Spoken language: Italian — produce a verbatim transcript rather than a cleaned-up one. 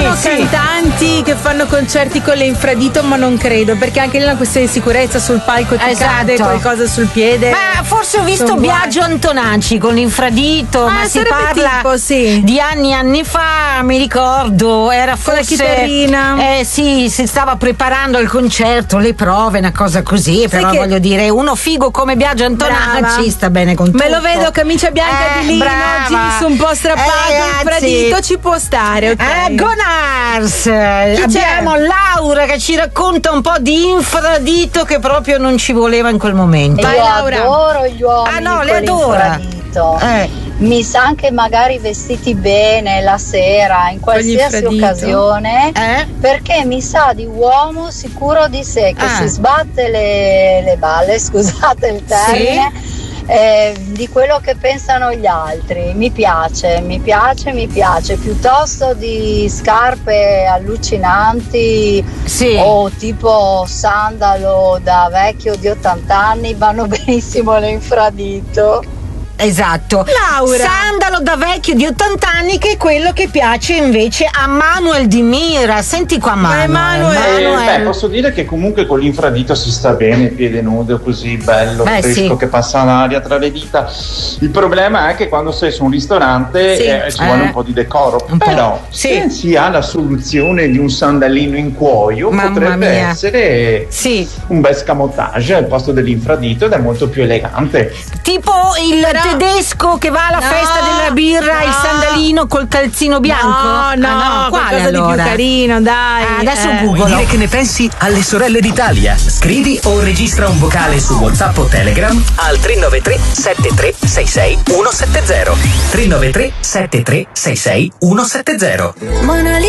sono sì. cantanti che fanno concerti con le infradito, ma non credo, perché anche lì è una questione di sicurezza, sul palco ti Esatto. cade qualcosa sul piede. Ma forse ho visto Sono Biagio Antonacci con l'infradito, Ah, ma si sarebbe parla tipo, sì. di anni e anni fa, mi ricordo, era Con la forse chitarrina. Eh sì, si stava preparando il concerto, le prove, una cosa così, però che- voglio dire, uno figo come Biagio Antonacci Brava. sta bene con tutto. Me lo vedo, camicia bianca Eh, di lino, brava. jeans un po' strappato, Eh, il ragazzi. infradito ci può stare, ok? Ah, Gonars! Chi Abbiamo c'è? Laura che ci racconta un po' di infradito che proprio non ci voleva in quel momento. Vai, Io Laura. adoro gli uomini Ah, no, le con adora. l'infradito. Eh. Mi sa anche magari vestiti bene la sera, in qualsiasi l'infradito. occasione, Eh? perché mi sa di uomo sicuro di sé, che Ah. si sbatte le, le balle, scusate il termine, eh, di quello che pensano gli altri. Mi piace, mi piace, mi piace, piuttosto di scarpe allucinanti Sì. o tipo sandalo da vecchio di ottanta anni, vanno benissimo le infradito. Esatto. Laura. Sandalo da vecchio di ottanta anni, che è quello che piace invece a Manuel Di Mira. Senti qua Manuel. Emanuele. Eh, Manuel. beh, posso dire che comunque con l'infradito si sta bene, piede nudo, così bello, Beh, fresco, sì. che passa l'aria tra le dita. Il problema è che quando sei su un ristorante Sì. eh, ci vuole Eh. un po' di decoro. Un po'. Però Sì. se si ha la soluzione di un sandalino in cuoio, Mamma potrebbe mia. essere Sì. un bel scamotage al posto dell'infradito ed è molto più elegante. Tipo il Però- tedesco che va alla No, festa della birra, no. il sandalino col calzino bianco? No, no, Ah, no, quale qualcosa allora? di più carino, dai. Ah, adesso eh. Vuoi googolo. dire che ne pensi alle sorelle d'Italia? Scrivi o registra un vocale su WhatsApp o Telegram al tre nove tre sette tre sei sei uno sette zero. tre nove tre sette tre sei sei uno sette zero.